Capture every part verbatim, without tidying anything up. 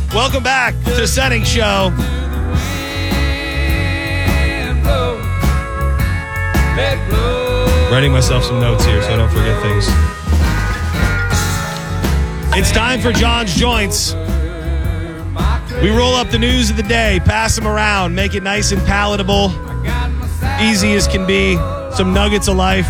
Welcome back to Setting Show. Writing myself some notes here so I don't forget things. It's time for John's Joints. We roll up the news of the day, pass them around, make it nice and palatable, easy as can be, some nuggets of life.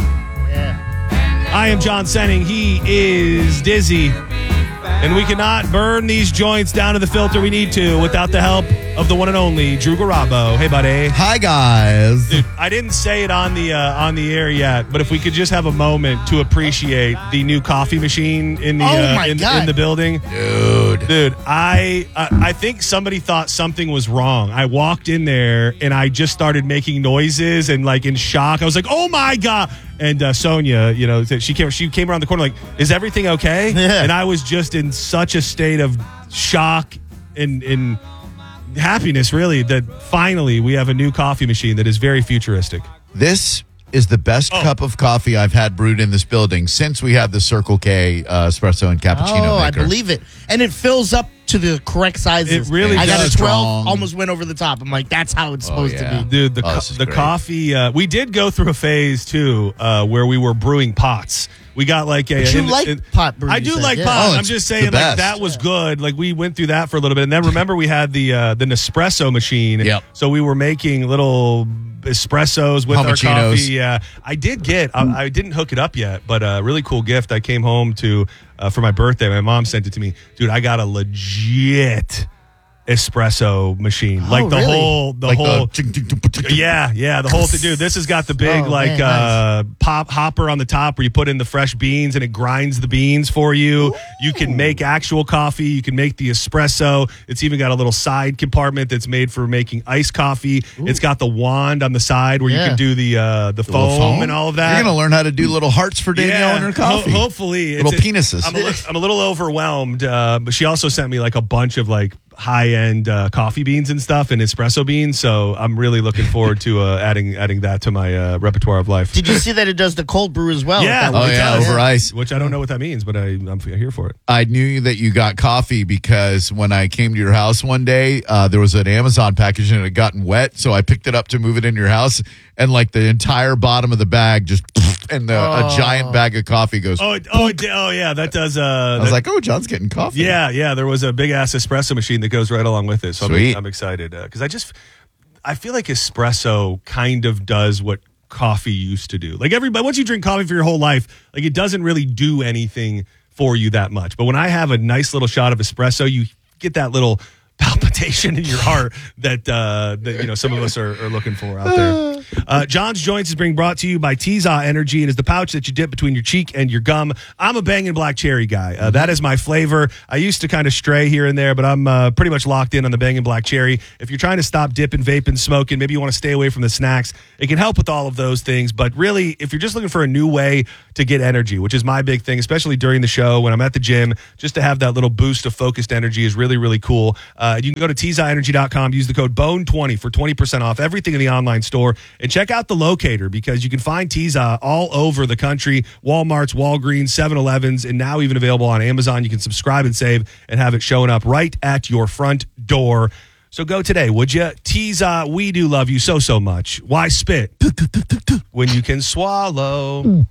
Yeah. I am John Senning. He is Dizzy. And we cannot burn these joints down to the filter we need to without the help of the one and only Drew Garabo. Hey, buddy. Hi, guys. Dude, I didn't say it on the uh, on the air yet, but if we could just have a moment to appreciate the new coffee machine in the oh uh, my in, God. in the building, dude. Dude, I uh, I think somebody thought something was wrong. I walked in there and I just started making noises and like in shock. I was like, "Oh my God!" And uh, Sonia, you know, she came she came around the corner like, "Is everything okay?" Yeah. And I was just in such a state of shock and and. happiness, really, that finally we have a new coffee machine that is very futuristic. This is the best oh. cup of coffee I've had brewed in this building since we had the Circle K uh, espresso and cappuccino Oh, maker. I believe it. And it fills up to the correct sizes. It really I got does. a twelve, Strong. almost went over the top. I'm like, that's how it's supposed oh, yeah. to be. Dude, the, oh, co- the great. coffee, uh, we did go through a phase, too, uh, where we were brewing pots. We got like a... But you in, like in, pot brewing. I do said, like yeah. pot. Oh, I'm just saying, like, best. that was yeah. good. Like, we went through that for a little bit. And then remember we had the uh, the Nespresso machine. Yep. So we were making little espressos with our Hummachinos. coffee. Yeah. I did get... I, I didn't hook it up yet, but a really cool gift. I came home to... Uh, for my birthday, my mom sent it to me. Dude, I got a legit espresso machine. Oh, like the really? whole... The like whole... the, Yeah, yeah, the whole thing, dude. This has got the big Oh, like man, uh, pop hopper on the top where you put in the fresh beans and it grinds the beans for you. Ooh. You can make actual coffee. You can make the espresso. It's even got a little side compartment that's made for making iced coffee. Ooh. It's got the wand on the side where yeah. you can do the uh, the, the foam, foam and all of that. You're gonna learn how to do little hearts for Danielle yeah, and her coffee. Ho- hopefully, little it's, penises. I'm a, li- I'm a little overwhelmed, uh, but she also sent me like a bunch of like high-end uh, coffee beans and stuff and espresso beans, so I'm really looking forward to uh, adding adding that to my uh, repertoire of life. Did you see that it does the cold brew as well? Yeah. That Oh, way? yeah, over ice. Which I don't know what that means, but I, I'm here for it. I knew that you got coffee because when I came to your house one day, uh, there was an Amazon package and it had gotten wet, so I picked it up to move it in your house, and like the entire bottom of the bag just and the, Oh. a giant bag of coffee goes. Oh, it- oh, it di- oh, yeah, that does. Uh, I was like, oh, John's getting coffee. yeah, yeah. There was a big ass espresso machine that goes right along with it, so Sweet. I'm, I'm excited because I just I feel like espresso kind of does what coffee used to do. Like everybody, once you drink coffee for your whole life, like it doesn't really do anything for you that much. But when I have a nice little shot of espresso, you get that little palpitation in your heart that uh, that you know some of us are, are looking for out there. Uh, John's Joints is being brought to you by Tiza Energy. It is the pouch that you dip between your cheek and your gum. I'm a banging black cherry guy. Uh, that is my flavor. I used to kind of stray here and there, but I'm uh, pretty much locked in on the banging black cherry. If you're trying to stop dipping, vaping, smoking, maybe you want to stay away from the snacks, it can help with all of those things. But really, if you're just looking for a new way to get energy, which is my big thing, especially during the show when I'm at the gym, just to have that little boost of focused energy is really, really cool. Uh, you can go to Tiza Energy dot com, use the code bone twenty for twenty percent off everything in the online store, and check out the locator because you can find Tiza all over the country, Walmarts, Walgreens, seven elevens, and now even available on Amazon. You can subscribe and save and have it showing up right at your front door. So go today, would you? Tiza, we do love you so, so much. Why spit when you can swallow?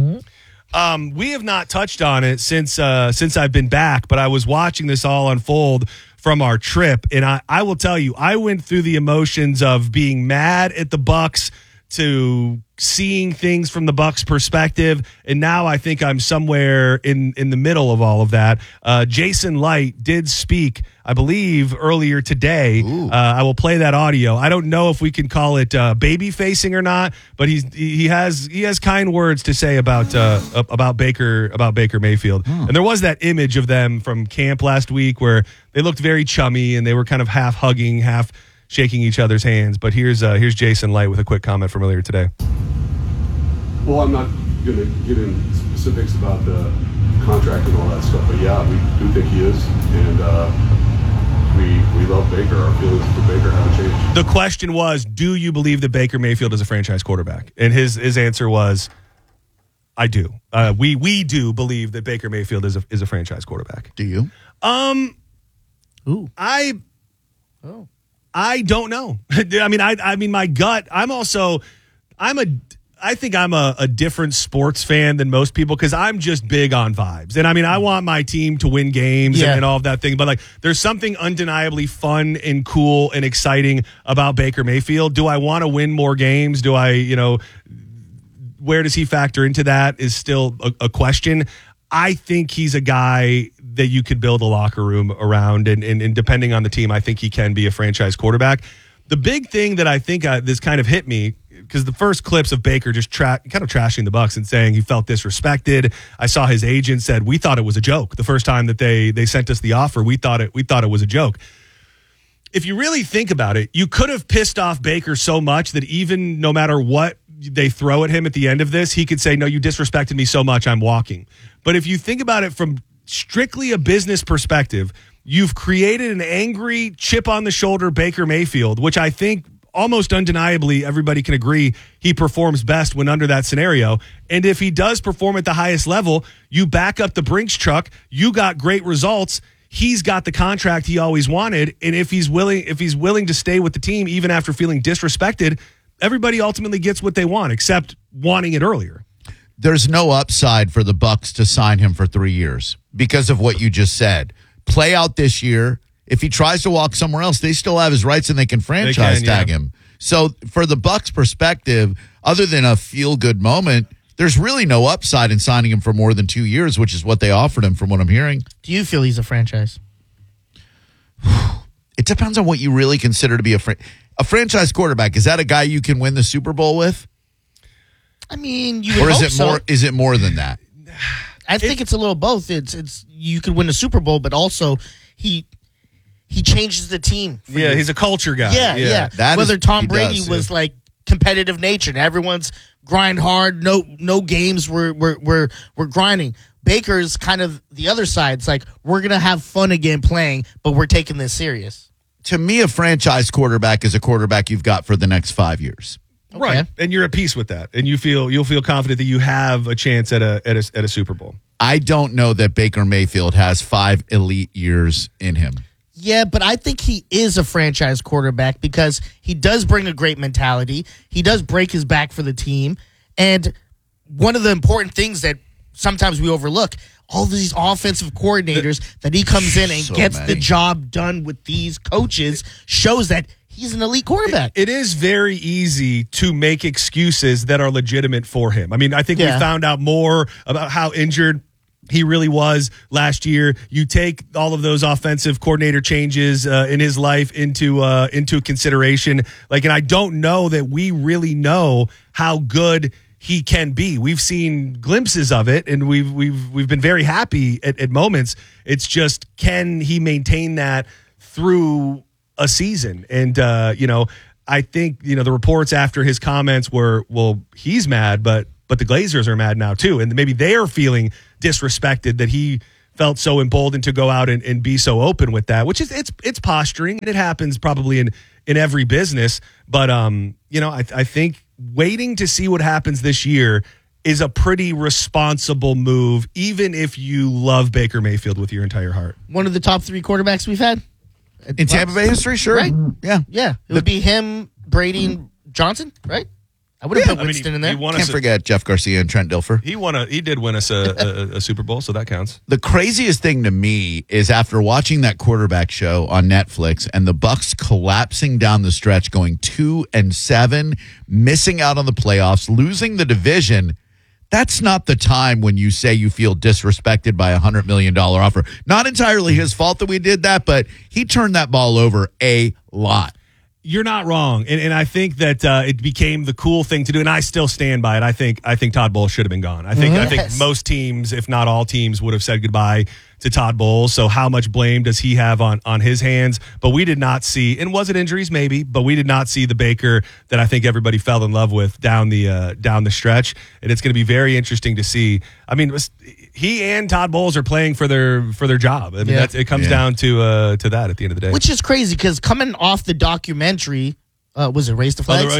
Um, we have not touched on it since uh, since I've been back, but I was watching this all unfold from our trip, and I, I will tell you, I went through the emotions of being mad at the Bucks to seeing things from the Bucks' perspective, and now I think I'm somewhere in, in the middle of all of that. Uh, Jason Light did speak, I believe, earlier today. Uh, I will play that audio. I don't know if we can call it uh, baby facing or not, but he's he has he has kind words to say about uh, about Baker about Baker Mayfield. Hmm. And there was that image of them from camp last week where they looked very chummy and they were kind of half hugging, half shaking each other's hands. But here's uh, here's Jason Light with a quick comment from earlier today. Well, I'm not going to get in specifics about the contract and all that stuff, but yeah, we do think he is, and uh, we we love Baker. Our feelings for Baker haven't changed. The question was, do you believe that Baker Mayfield is a franchise quarterback? And his his answer was, I do. Uh, we we do believe that Baker Mayfield is a is a franchise quarterback. Do you? Um, Ooh. I Oh. I don't know. I mean, I I mean, my gut. I'm also, I'm a, I think I'm a, a different sports fan than most people because I'm just big on vibes. And I mean, I want my team to win games Yeah. and, and all of that thing. But like, there's something undeniably fun and cool and exciting about Baker Mayfield. Do I want to win more games? Do I, you know, where does he factor into that is still a, a question. I think he's a guy that you could build a locker room around, and, and, and depending on the team, I think he can be a franchise quarterback. The big thing that I think uh, this kind of hit me, because the first clips of Baker just tra- kind of trashing the Bucs and saying he felt disrespected. I saw his agent said, we thought it was a joke. The first time that they they sent us the offer, we thought it we thought it was a joke. If you really think about it, you could have pissed off Baker so much that even no matter what they throw at him at the end of this, he could say, no, you disrespected me so much, I'm walking. But if you think about it from strictly a business perspective, you've created an angry, chip on the shoulder Baker Mayfield, which I think almost undeniably everybody can agree he performs best when under that scenario. And if he does perform at the highest level, you back up the Brinks truck, you got great results. He's got the contract he always wanted. And if he's willing, if he's willing to stay with the team, even after feeling disrespected, everybody ultimately gets what they want, except wanting it earlier. There's no upside for the Bucs to sign him for three years because of what you just said. Play out this year. If he tries to walk somewhere else, they still have his rights and they can franchise They can, tag yeah. him. So for the Bucs' perspective, other than a feel-good moment, there's really no upside in signing him for more than two years, which is what they offered him from what I'm hearing. Do you feel he's a franchise? It depends on what you really consider to be a fran- a franchise quarterback. Is that a guy you can win the Super Bowl with? I mean, you would Or is hope it so. more is it more than that? I think it's a little both. It's it's you could win a Super Bowl, but also he he changes the team. for Yeah, you. he's a culture guy. Yeah, yeah. That Whether is- Tom he Brady does, was yeah. like competitive nature, and everyone's grind hard. No, no games. We're we're we're we're grinding. Baker's kind of the other side. It's like we're gonna have fun again playing, but we're taking this serious. To me, a franchise quarterback is a quarterback you've got for the next five years. Right. And you're at peace with that. And you feel you'll feel confident that you have a chance at a at a, at a Super Bowl. I don't know that Baker Mayfield has five elite years in him. Yeah, but I think he is a franchise quarterback because he does bring a great mentality. He does break his back for the team. And one of the important things that sometimes we overlook, all these offensive coordinators that he comes in and So gets many. the job done with these coaches shows that he's an elite quarterback. It is very easy to make excuses that are legitimate for him. I mean, I think Yeah. we found out more about how injured he really was last year. You take all of those offensive coordinator changes uh, in his life into uh, into consideration. Like, and I don't know that we really know how good he can be. We've seen glimpses of it, and we've we've we've been very happy at, at moments. It's just, can he maintain that through a season? And uh, you know, I think, you know, the reports after his comments were, well, he's mad, but but the Glazers are mad now too, and maybe they are feeling disrespected that he felt so emboldened to go out and, and be so open with that, which is it's it's posturing, and it happens probably in in every business. But um, you know, I, I think waiting to see what happens this year is a pretty responsible move, even if you love Baker Mayfield with your entire heart. One of the top three quarterbacks we've had. In Tampa Bay history, sure. Right. Yeah. Yeah, it would be him, Brady, and Johnson, right? I would have Yeah, put I mean, Winston he- in there. he won Can't us a- forget Jeff Garcia and Trent Dilfer. He won a he did win us a, a, a Super Bowl, so that counts. The craziest thing to me is after watching that quarterback show on Netflix and the Bucs collapsing down the stretch, going two and seven, missing out on the playoffs, losing the division. That's not the time when you say you feel disrespected by a hundred million dollar offer. Not entirely his fault that we did that, but he turned that ball over a lot. You're not wrong, and, and I think that uh, it became the cool thing to do, and I still stand by it. I think I think Todd Bowles should have been gone. I think I think Yes. most teams, if not all teams, would have said goodbye to Todd Bowles. So how much blame does he have on on his hands? But we did not see, and was it injuries? Maybe, but we did not see the Baker that I think everybody fell in love with down the uh, down the stretch, and it's going to be very interesting to see. I mean, it was- he and Todd Bowles are playing for their for their job. I mean, Yeah. that's, it comes Yeah. down to uh, to that at the end of the day. Which is crazy because coming off the documentary, uh, was it Raise the Oh, the- Flags? oh, yeah, yeah.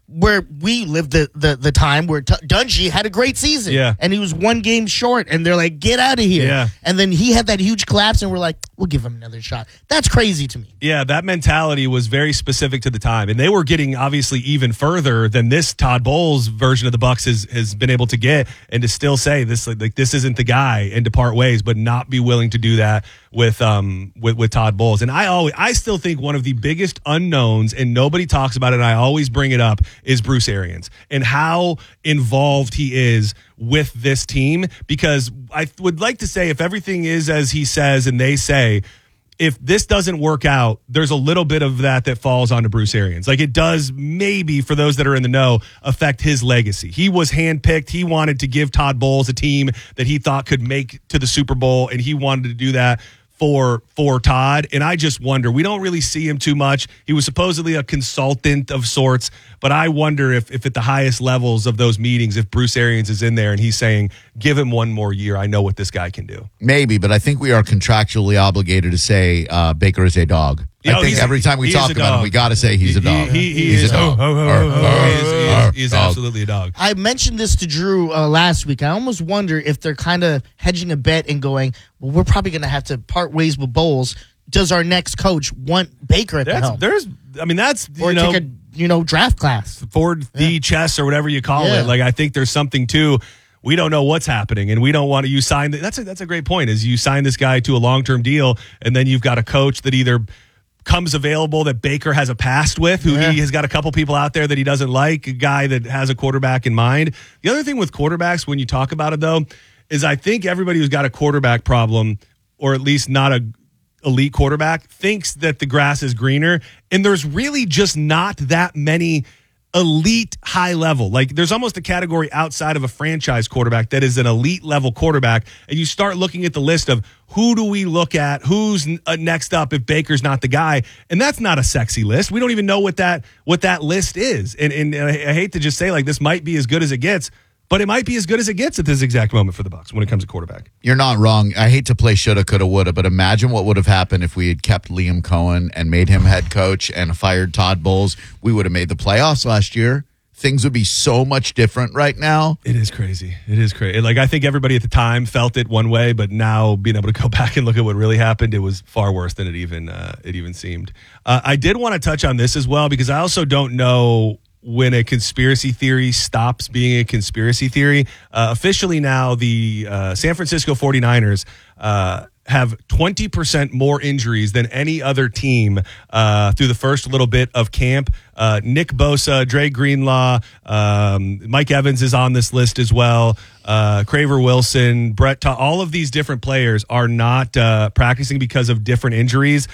where we lived the the, the time where T- Dungy had a great season. Yeah. And he was one game short, and they're like, get out of here. Yeah. And then he had that huge collapse, and we're like, we'll give him another shot. That's crazy to me. Yeah, that mentality was very specific to the time, and they were getting obviously even further than this Todd Bowles version of the Bucks has has been able to get, and to still say this like, like this isn't the guy and to part ways, but not be willing to do that with um with with Todd Bowles. And I always I still think one of the biggest unknowns, and nobody talks about it, and I always bring it up, is Bruce Arians and how involved he is with this team, because I would like to say if everything is as he says and they say, if this doesn't work out, there's a little bit of that that falls onto Bruce Arians. Like it does, maybe for those that are in the know, affect his legacy. He was handpicked. He wanted to give Todd Bowles a team that he thought could make to the Super Bowl, and he wanted to do that for for Todd. And I just wonder, we don't really see him too much. He was supposedly a consultant of sorts, but I wonder if if at the highest levels of those meetings, if Bruce Arians is in there and he's saying, give him one more year, I know what this guy can do. Maybe, but I think we are contractually obligated to say uh, Baker is a dog. Yeah, I think he's- every time we he talk is a about him, dog. we got to say he's a dog. He, he, he he's is a dog. Oh, oh, oh, Arr, oh, oh. arr, He is- he is- arr, he is dog. absolutely a dog. I mentioned this to Drew uh, last week. I almost wonder if they're kind of hedging a bet and going, well, we're probably going to have to part ways with Bowles. Does our next coach want Baker at the That's, helm? there's, I mean, that's, Or you know, take a you know draft class? Ford the chess or whatever you call Yeah. it. Like, I think there's something to, we don't know what's happening, and we don't want to, you sign, that's a, that's a great point, is you sign this guy to a long-term deal, and then you've got a coach that either comes available that Baker has a past with, who Yeah. he has got a couple people out there that he doesn't like, a guy that has a quarterback in mind. The other thing with quarterbacks, when you talk about it though, is I think everybody who's got a quarterback problem, or at least not a elite quarterback, thinks that the grass is greener, and there's really just not that many elite high level. Like there's almost a category outside of a franchise quarterback that is an elite level quarterback, and you start looking at the list of who do we look at, who's n- uh, next up if Baker's not the guy, and that's not a sexy list. We don't even know what that what that list is, and, and, and I, I hate to just say like this might be as good as it gets, but it might be as good as it gets at this exact moment for the Bucs when it comes to quarterback. You're not wrong. I hate to play shoulda, coulda, woulda, but imagine what would have happened if we had kept Liam Cohen and made him head coach and fired Todd Bowles. We would have made the playoffs last year. Things would be so much different right now. It is crazy. It is crazy. Like I think everybody at the time felt it one way, but now being able to go back and look at what really happened, it was far worse than it even uh, it even seemed. Uh, I did want to touch on this as well, because I also don't know when a conspiracy theory stops being a conspiracy theory. Uh, officially now, the uh, San Francisco forty-niners uh, have twenty percent more injuries than any other team uh, through the first little bit of camp. Uh, Nick Bosa, Dre Greenlaw, um, Mike Evans is on this list as well. Uh, Craver Wilson, Brett, Ta- all of these different players are not uh, practicing because of different injuries.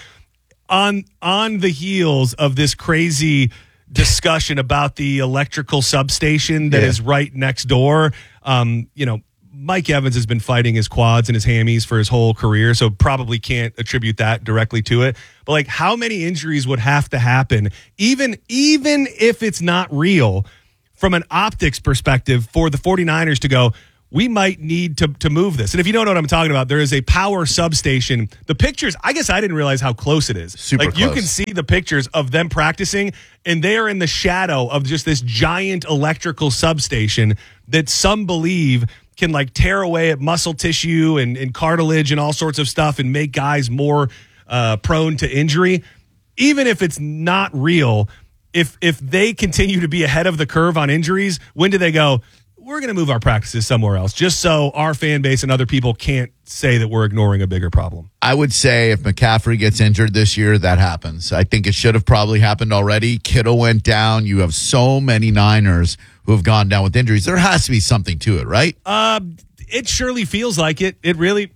On on the heels of this crazy discussion about the electrical substation that Yeah. is right next door. Um, you know, Mike Evans has been fighting his quads and his hammies for his whole career, so probably can't attribute that directly to it. But like, how many injuries would have to happen, even even if it's not real, from an optics perspective, for the forty-niners to go, we might need to, to move this? And if you don't know what I'm talking about, there is a power substation. The pictures, I guess I didn't realize how close it is. Super like you close. can see the pictures of them practicing, and they are in the shadow of just this giant electrical substation that some believe can like tear away at muscle tissue and, and cartilage and all sorts of stuff and make guys more uh, prone to injury. Even if it's not real, if if they continue to be ahead of the curve on injuries, when do they go, we're going to move our practices somewhere else, just so our fan base and other people can't say that we're ignoring a bigger problem? I would say if McCaffrey gets injured this year, that happens. I think it should have probably happened already. Kittle went down. You have so many Niners who have gone down with injuries. There has to be something to it, right? Uh, it surely feels like it. It really.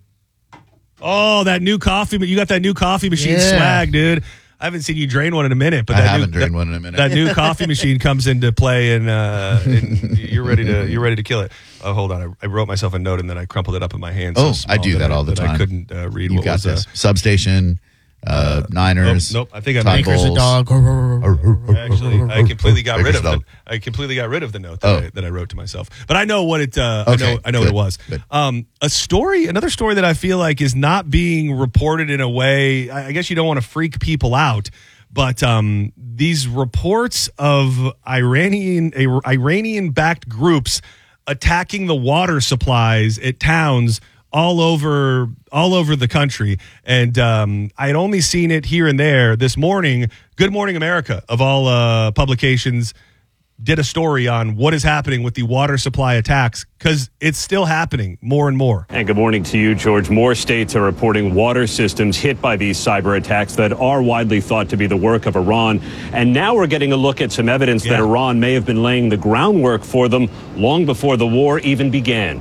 Oh, that new coffee! You got that new coffee machine Yeah. swag, dude. I haven't seen you drain one in a minute, but I that haven't new, drained that, one in a minute. That new coffee machine comes into play, and, uh, and you're ready to you're ready to kill it. Oh, hold on! I, I wrote myself a note, and then I crumpled it up in my hand. so Oh, small I do that I- all the that time. I couldn't uh, read You what got was. this. Uh, Substation, uh, Niners. nope, nope. I think I Todd made- Baker's a Bowles. dog. Actually, I completely got rid Baker's of dog. it. I completely got rid of the note that, Oh. I, that I wrote to myself. But I know what it. Uh, Okay, I know. I know what good, it was. good. Um, a story, another story that I feel like is not being reported in a way. I I guess you don't want to freak people out, But um, these reports of Iranian Iranian-backed groups attacking the water supplies at towns all over all over the country, and um, I had only seen it here and there. This morning, Good Morning America, of all uh, publications, did a story on what is happening with the water supply attacks, because it's still happening more and more. And good morning to you, George. More states are reporting water systems hit by these cyber attacks that are widely thought to be the work of Iran. And now we're getting a look at some evidence yeah. that Iran may have been laying the groundwork for them long before the war even began.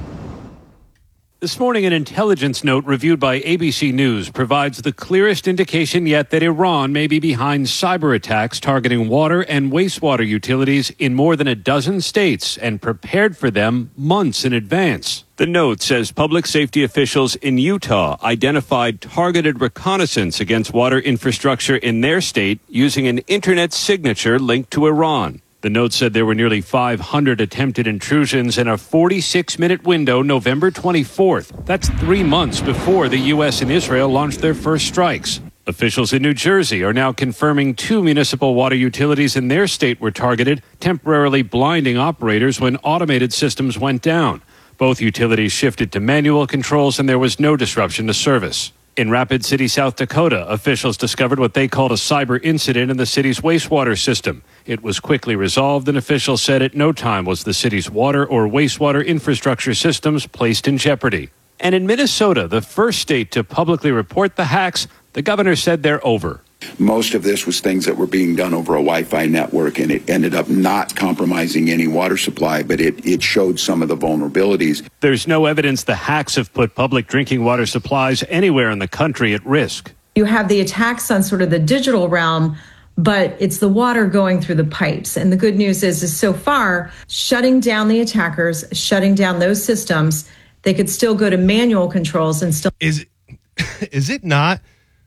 This morning, an intelligence note reviewed by A B C News provides the clearest indication yet that Iran may be behind cyber attacks targeting water and wastewater utilities in more than a dozen states and prepared for them months in advance. The note says public safety officials in Utah identified targeted reconnaissance against water infrastructure in their state using an internet signature linked to Iran. The note said there were nearly five hundred attempted intrusions in a forty-six minute window November twenty-fourth. That's three months before the U S and Israel launched their first strikes. Officials in New Jersey are now confirming two municipal water utilities in their state were targeted, temporarily blinding operators when automated systems went down. Both utilities shifted to manual controls and there was no disruption to service. In Rapid City, South Dakota, officials discovered what they called a cyber incident in the city's wastewater system. It was quickly resolved, and officials said at no time was the city's water or wastewater infrastructure systems placed in jeopardy. And in Minnesota, the first state to publicly report the hacks, the governor said they're over. Most of this was things that were being done over a Wi-Fi network, and it ended up not compromising any water supply, but it, it showed some of the vulnerabilities. There's no evidence the hacks have put public drinking water supplies anywhere in the country at risk. You have the attacks on sort of the digital realm, but it's the water going through the pipes. And the good news is, is so far, shutting down the attackers, shutting down those systems, they could still go to manual controls and still... Is, is it not...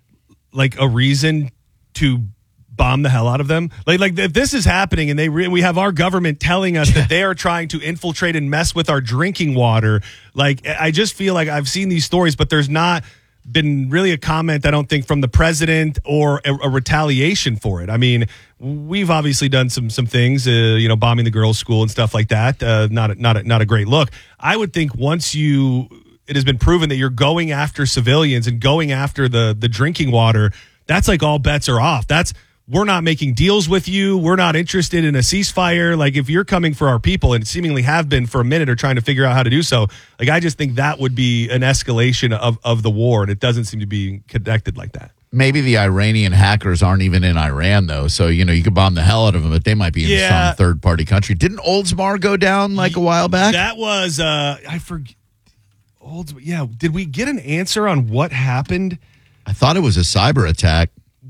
like a reason to bomb the hell out of them? Like, like if this is happening and they re- we have our government telling us that they are trying to infiltrate and mess with our drinking water. Like, I just feel like I've seen these stories, but there's not been really a comment, I don't think, from the president or a, a retaliation for it. I mean, we've obviously done some some things, uh, you know, bombing the girls' school and stuff like that. Uh, not a, not a, not a great look. I would think once you. It has been proven that you're going after civilians and going after the the drinking water, that's like all bets are off. That's, we're not making deals with you. We're not interested in a ceasefire. Like, if you're coming for our people, and seemingly have been for a minute, or trying to figure out how to do so, like, I just think that would be an escalation of, of the war, and it doesn't seem to be connected like that. Maybe the Iranian hackers aren't even in Iran, though. So, you know, you could bomb the hell out of them, but they might be in yeah. some third-party country. Didn't Oldsmar go down like a while back? That was, uh, I forget. Old, yeah. Did we get an answer on what happened? I thought it was a cyber attack.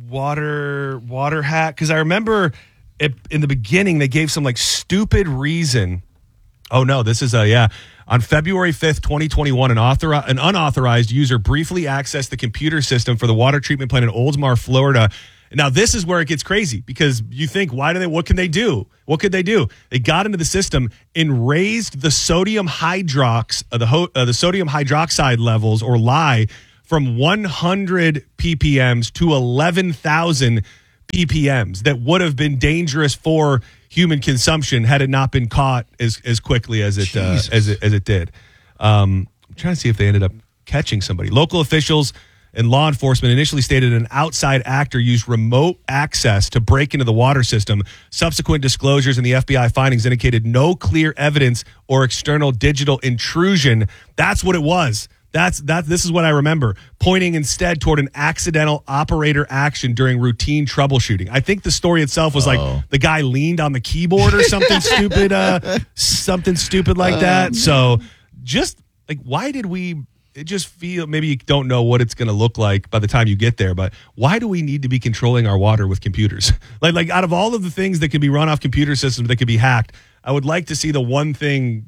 Water, water hack. Because I remember it, in the beginning, they gave some like stupid reason. Oh no, this is a, yeah. On February fifth, twenty twenty-one, an, author, an unauthorized user briefly accessed the computer system for the water treatment plant in Oldsmar, Florida. Now, this is where it gets crazy, because you think, why do they, what can they do? What could they do? They got into the system and raised the sodium hydrox, uh, the, ho, uh, the sodium hydroxide levels, or lye, from one hundred p p m's to eleven thousand p p m's that would have been dangerous for human consumption had it not been caught as, as quickly as it, uh, as it, as it did. Um, I'm trying to see if they ended up catching somebody. Local officials and law enforcement initially stated an outside actor used remote access to break into the water system. Subsequent disclosures and the F B I findings indicated no clear evidence or external digital intrusion. That's what it was. That's that. This is what I remember, pointing instead toward an accidental operator action during routine troubleshooting. I think the story itself was oh. like the guy leaned on the keyboard or something stupid, uh, something stupid like that. So just like, why did we... It just feel, maybe you don't know what it's going to look like by the time you get there, but why do we need to be controlling our water with computers? like, like out of all of the things that can be run off computer systems that can be hacked, I would like to see the one thing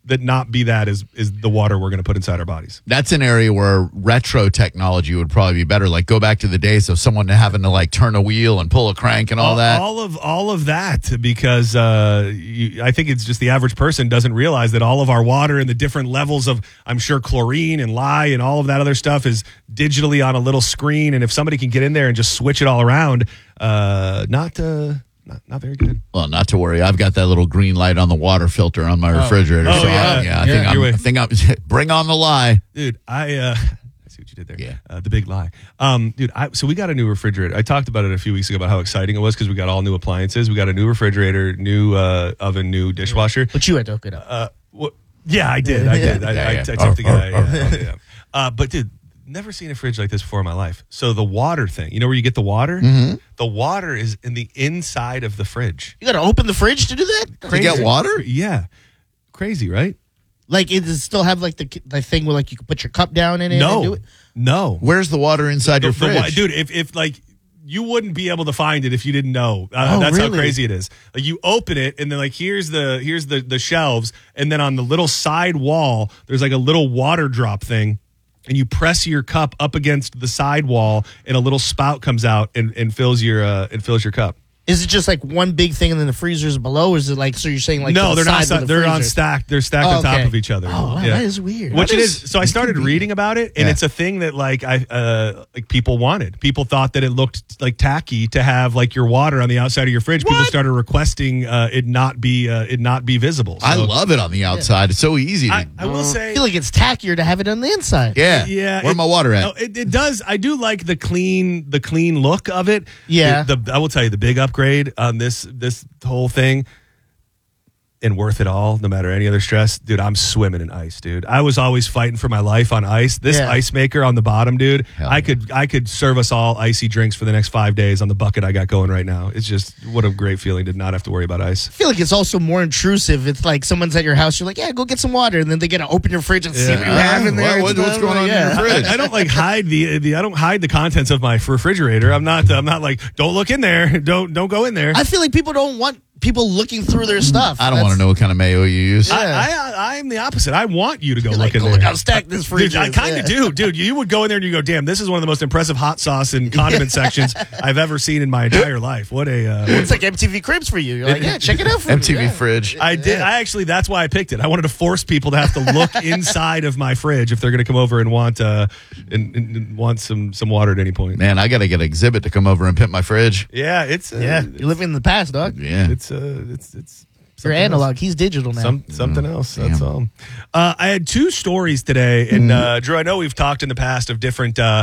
that not be that is is the water we're going to put inside our bodies. That's an area where retro technology would probably be better. Like go back to the days of someone having to like turn a wheel and pull a crank and all, all that. All of all of that, because uh, you, I think it's just the average person doesn't realize that all of our water and the different levels of, I'm sure, chlorine and lye and all of that other stuff is digitally on a little screen. And if somebody can get in there and just switch it all around, uh, not uh, not not very good. Well, not to worry. I've got that little green light on the water filter on my refrigerator. Oh, so yeah. I, yeah, I Yeah, think I'm, you're I think I'm bring on the lie. Dude, I uh, I see what you did there. Yeah. Uh, the big lie. Um, dude, I, so we got a new refrigerator. I talked about it a few weeks ago about how exciting it was because we got all new appliances. We got a new refrigerator, new uh, oven, new dishwasher. But you had to hook it up. Uh, well, yeah, I did. I did. I, Yeah, I, yeah. I tipped Oh, the guy. oh, yeah, yeah. Uh, but dude, never seen a fridge like this before in my life. So the water thing, you know where you get the water? Mm-hmm. The water is in the inside of the fridge. You got to open the fridge to do that? To get water? Yeah. Crazy, right? Like, it does it still have like the the thing where like you can put your cup down in it and do No. it? No. Where's the water inside your The- the wa- fridge? dude, if, if like you wouldn't be able to find it if you didn't know. Uh, Oh, that's really? how crazy it is. Like you open it and then like here's the here's the the shelves, and then on the little side wall there's like a little water drop thing, and you press your cup up against the side wall, and a little spout comes out and, and fills your uh, and fills your cup. Is it just like one big thing and then the freezer's below? Or is it like, so you're saying like, no, to the they're not. side where sta- the they're on freezer- stacked. They're stacked Oh, on top okay. of each other. Oh, wow, that is weird. Which That it is- is. So I started reading about it, and Yeah. it's a thing that like I uh, like people wanted. People thought that it looked like tacky to have like your water on the outside of your fridge. People started requesting uh, it not be uh, it not be visible. So I love it on the outside. It's so easy. To, I, I will I say. feel like it's tackier to have it on the inside. yeah. Yeah, Where it- my water at? No, it, it does. I do like the clean, the clean look of it. Yeah. The, the I will tell you the big upgrade on this this whole thing, and worth it all, no matter any other stress, dude. I'm swimming in ice, dude. I was always fighting for my life on ice. This Yeah. ice maker on the bottom, dude. Hell I yeah. could I could serve us all icy drinks for the next five days on the bucket I got going right now. It's just what a great feeling to not have to worry about ice. I feel like it's also more intrusive. It's like someone's at your house, you're like, yeah, go get some water, and then they get to open your fridge and see Yeah. what you have in What- there. and what- what's stuff. going on in Yeah. your fridge? I don't like hide the, the I don't hide the contents of my refrigerator. I'm not I'm not like don't look in there. Don't don't go in there. I feel like people don't want people looking through their stuff. I don't want to know what kind of mayo you use. I, I, I am the opposite. I want you to go You're look like, in "Go there. look how stacked this fridge Dude, I is." kind of Yeah. do, dude. You would go in there and you go, "Damn, this is one of the most impressive hot sauce and condiment sections I've ever seen in my entire life." What a! Uh, It's like M T V Cribs for you. You're like, yeah, check it out for M T V me. Yeah. fridge. I did. I actually. That's why I picked it. I wanted to force people to have to look inside of my fridge if they're going to come over and want uh and, and- and want some some water at any point. Man, I got to get an exhibit to come over and pimp my fridge. Yeah, it's uh, Yeah, you're living in the past, dog. Yeah. It's uh, it's it's. You're something analog. else. He's digital now. Some, something else. That's Damn. all. Uh, I had two stories today, and uh, Drew, I know we've talked in the past of different uh,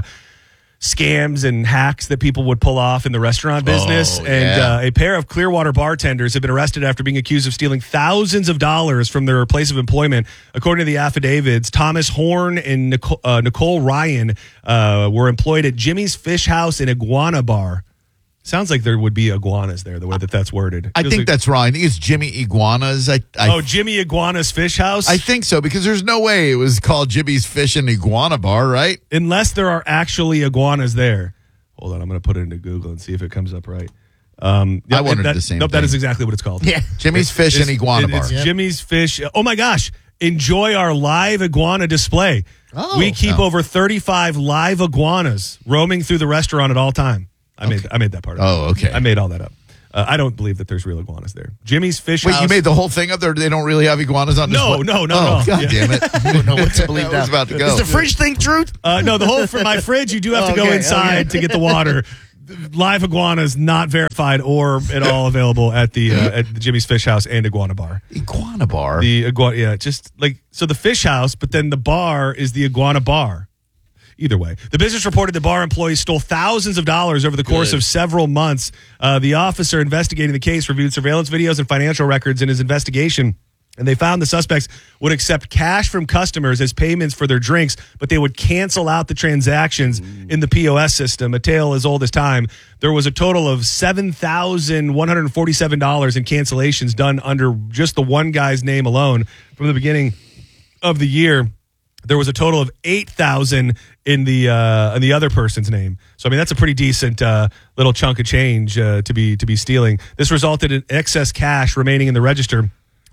scams and hacks that people would pull off in the restaurant business. Oh, and yeah. uh, a pair of Clearwater bartenders have been arrested after being accused of stealing thousands of dollars from their place of employment. According to the affidavits, Thomas Horn and Nicole, uh, Nicole Ryan uh, were employed at Jimmy's Fish House and Iguana Bar. Sounds like there would be iguanas there, the way that that's worded. I Feels think like- that's wrong. I think it's Jimmy Iguanas. I, I, Oh, Jimmy Iguana's Fish House? I think so because there's no way it was called Jimmy's Fish and Iguana Bar, right? Unless there are actually iguanas there. Hold on, I'm going to put it into Google and see if it comes up right. Um, I wondered that, the same Nope, that thing. is exactly what it's called. Yeah. Jimmy's Fish and Iguana It- Bar. It's Jimmy's Fish. Oh my gosh! Enjoy our live iguana display. Oh. we keep Oh. over thirty-five live iguanas roaming through the restaurant at all time. I made I made that part up. Oh, okay. I made all that up. Uh, I don't believe that there's real iguanas there. Jimmy's Fish Wait, House. you made the whole thing up there? They don't really have iguanas on No, display? no, no, Oh, no. God Yeah. damn it. I don't know what to believe I now. was about to go. Is the fridge thing truth? Uh, no, the whole for my fridge, you do have to go Okay, inside to get the water. Live iguanas not verified or at all available at the uh, at the Jimmy's Fish House and Iguana Bar. Iguana Bar? The iguana, yeah, just like so the Fish House, but then the bar is the Iguana Bar. Either way, the business reported the bar employees stole thousands of dollars over the course Good. of several months. Uh, the officer investigating the case reviewed surveillance videos and financial records in his investigation. And they found the suspects would accept cash from customers as payments for their drinks, but they would cancel out the transactions in the P O S system. A tale as old as time. There was a total of seven thousand one hundred forty-seven dollars in cancellations done under just the one guy's name alone from the beginning of the year. There was a total of eight thousand in the uh, in the other person's name. So I mean that's a pretty decent uh, little chunk of change uh, to be to be stealing. This resulted in excess cash remaining in the register.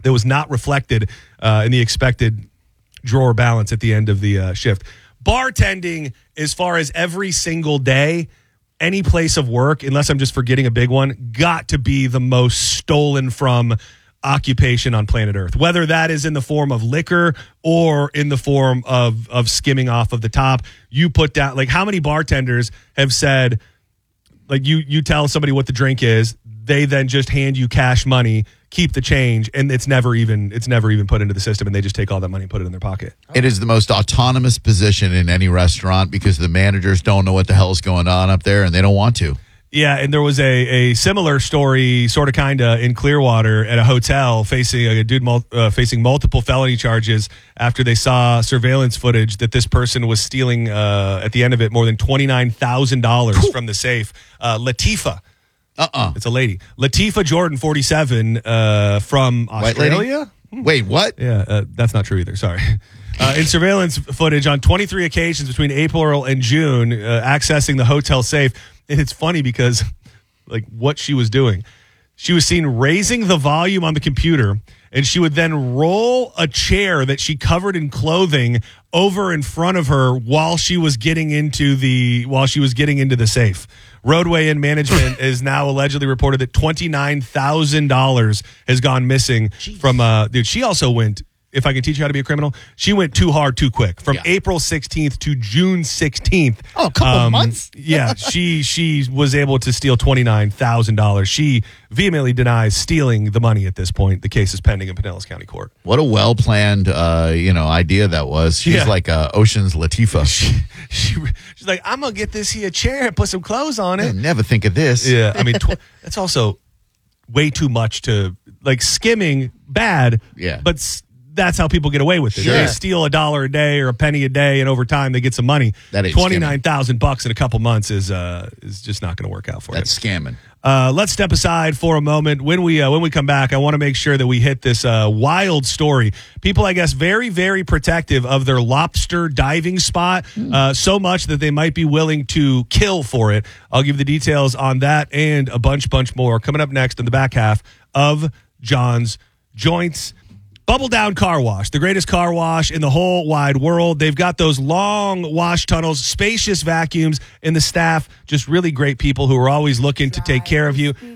that was not reflected uh, in the expected drawer balance at the end of the uh, shift. Bartending, as far as every single day, any place of work, unless I'm just forgetting a big one, got to be the most stolen from occupation on planet Earth, whether that is in the form of liquor or in the form of of skimming off of the top. You put down, like, how many bartenders have said, like, you you tell somebody what the drink is, they then just hand you cash money, keep the change, and it's never even it's never even put into the system, and they just take all that money and put it in their pocket. It is the most autonomous position in any restaurant because the managers don't know what the hell's going on up there, and they don't want to. Yeah, and there was a, a similar story, sort of, kind of, in Clearwater at a hotel facing a dude mul- uh, facing multiple felony charges after they saw surveillance footage that this person was stealing, uh, at the end of it, more than twenty-nine thousand dollars from the safe. Uh, Latifah. Uh-uh. It's a lady. Latifah Jordan, forty-seven, uh, from White lady? Australia. Wait, what? Yeah, uh, that's not true either. Sorry. Uh, in surveillance footage on twenty-three occasions between April and June, uh, accessing the hotel safe. And it's funny because, like, what she was doing, she was seen raising the volume on the computer, and she would then roll a chair that she covered in clothing over in front of her while she was getting into the while she was getting into the safe. Roadway Inn management is now allegedly reported that twenty-nine thousand dollars has gone missing Jeez. from. Uh, dude, she also went. If I can teach you how to be a criminal, she went too hard, too quick. From yeah. April sixteenth to June sixteenth. Oh, a couple um, months? yeah, she she was able to steal twenty-nine thousand dollars. She vehemently denies stealing the money at this point. The case is pending in Pinellas County Court. What a well-planned, uh, you know, idea that was. She's yeah. like uh, Ocean's Latifah. She, she, she's like, I'm going to get this here chair and put some clothes on it. I never think of this. Yeah, I mean, tw- that's also way too much to, like, skimming, bad. Yeah. But that's how people get away with it. Sure. They steal a dollar a day or a penny a day, and over time they get some money. That ain't twenty-nine thousand bucks in a couple months is uh, is just not going to work out for That's you. That's scamming. Uh, let's step aside for a moment. When we uh, when we come back, I want to make sure that we hit this uh, wild story. People, I guess, very, very protective of their lobster diving spot, uh, so much that they might be willing to kill for it. I'll give the details on that and a bunch, bunch more coming up next in the back half of John's Joints. Bubble Down Car Wash, the greatest car wash in the whole wide world. They've got those long wash tunnels, spacious vacuums, and the staff, just really great people who are always looking to take care of you.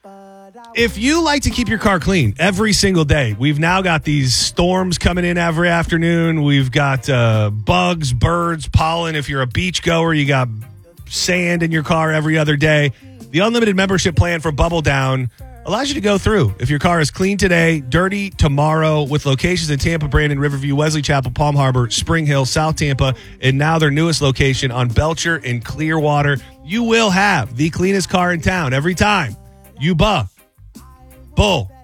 If you like to keep your car clean every single day, we've now got these storms coming in every afternoon. We've got uh, bugs, birds, pollen. If you're a beach goer, you got sand in your car every other day. The unlimited membership plan for Bubble Down allows you to go through. If your car is clean today, dirty tomorrow, with locations in Tampa, Brandon, Riverview, Wesley Chapel, Palm Harbor, Spring Hill, South Tampa, and now their newest location on Belcher and Clearwater, you will have the cleanest car in town every time you buy Bull